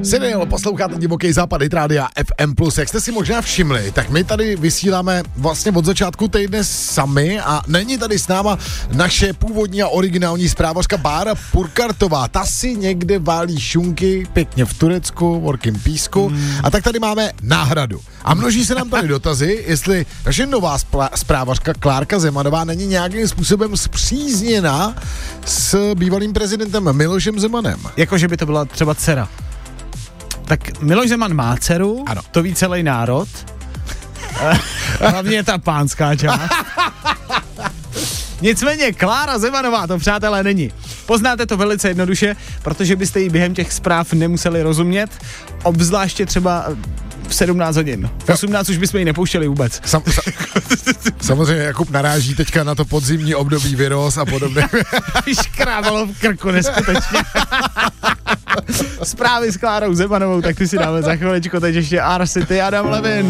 Cyril, posloucháte Divoký západ Rádia FM+. Jak jste si možná všimli, tak my tady vysíláme vlastně od začátku týdne sami a není tady s náma naše původní a originální zprávařka Bára Purkartová. Ta si někde válí šunky pěkně v Turecku, v horkým písku a tak tady máme náhradu. A množí se nám tady dotazy, jestli naše nová zprávařka Klárka Zemanová není nějakým způsobem spřízněna s bývalým prezidentem Milošem Zemanem. Jakože by to byla třeba dcera. Tak Miloš Zeman má dceru, ano. To ví celý národ. Hlavně ta pánská část. Nicméně Klára Zemanová to, přátelé, není. Poznáte to velice jednoduše, protože byste jí během těch zpráv nemuseli rozumět, obzvláště třeba v 17 hodin. V 18 už bychom ji nepouštěli vůbec. Samozřejmě Jakub naráží teďka na to podzimní období Viros a podobně. Škrávalo v krku neskutečně. Zprávy s Klárou Zemanovou, tak ty si dáme za chviličku, teď ještě R-City, Adam Levin.